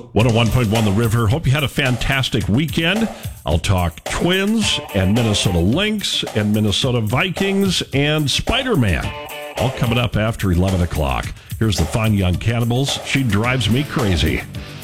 101.1 The River. Hope you had a fantastic weekend. I'll talk Twins and Minnesota Lynx and Minnesota Vikings and Spider-Man. All coming up after 11 o'clock. Here's the fine young Cannibals. She drives me crazy.